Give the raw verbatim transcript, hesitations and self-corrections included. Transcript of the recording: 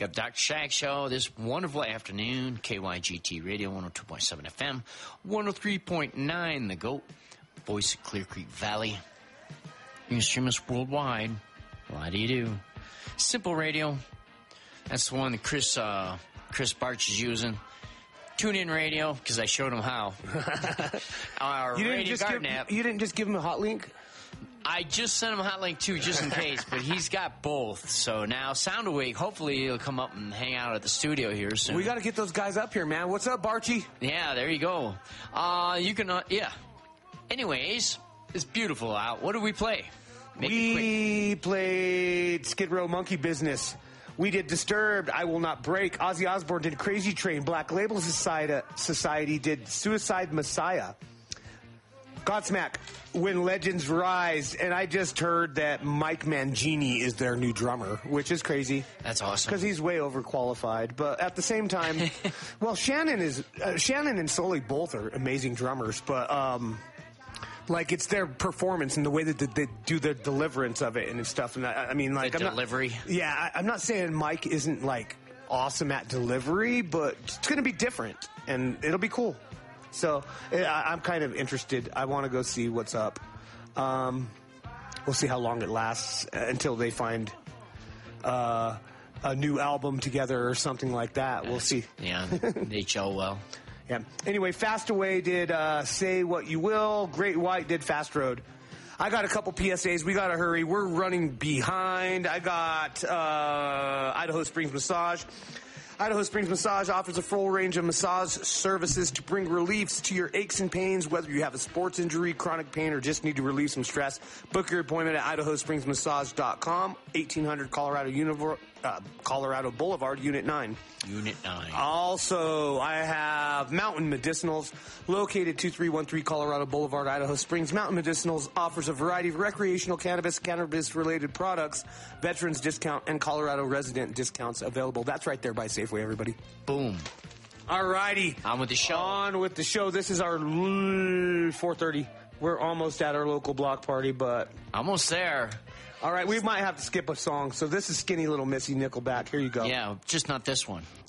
Got Doctor Shag Show this wonderful afternoon. K Y G T Radio, one oh two point seven F M, one oh three point nine The GOAT, voice of Clear Creek Valley. You can stream us worldwide. Why do you do? Simple Radio. That's the one that Chris uh, Chris Barch is using. Tune in radio, because I showed him how. Our you didn't Radio just Garden give, app. You didn't just give him a hot link? I just sent him a hot link, too, just in case, but he's got both. So now, Soundawake, hopefully he'll come up and hang out at the studio here soon. We got to get those guys up here, man. What's up, Barchie? Yeah, there you go. Uh, you can, uh, yeah. Anyways, it's beautiful out. What did we play? Make we played Skid Row Monkey Business. We did Disturbed, I Will Not Break. Ozzy Osbourne did Crazy Train. Black Label Society, Society did Suicide Messiah. Godsmack, When Legends Rise. And I just heard that Mike Mangini is their new drummer, which is crazy. That's awesome. Because he's way overqualified. But at the same time, well, Shannon is uh, Shannon and Sully both are amazing drummers. But, um... like, it's their performance and the way that they do their deliverance of it and stuff. And I, I mean, like, the I'm delivery. Not, yeah, I, I'm not saying Mike isn't like awesome at delivery, but it's going to be different and it'll be cool. So I, I'm kind of interested. I want to go see what's up. Um, we'll see how long it lasts until they find uh, a new album together or something like that. We'll see. Yeah, they gel well. Yeah. Anyway, Fast Away did uh, Say What You Will. Great White did Fast Road. I got a couple P S As. We got to hurry. We're running behind. I got uh, Idaho Springs Massage. Idaho Springs Massage offers a full range of massage services to bring reliefs to your aches and pains, whether you have a sports injury, chronic pain, or just need to relieve some stress. Book your appointment at idaho springs massage dot com, eighteen hundred Colorado Univ- uh, Colorado Boulevard, Unit nine. Unit nine. Also, I have Mountain Medicinals, located two three one three Colorado Boulevard, Idaho Springs. Mountain Medicinals offers a variety of recreational cannabis, cannabis-related products, veterans discount, and Colorado resident discounts available. That's right there by Safeway, everybody. Boom. All righty. On with the show. On with the show. This is our four thirty. We're almost at our local block party, but... Almost there. All right, we might have to skip a song. So this is Skinny Little Missy, Nickelback. Here you go. Yeah, just not this one.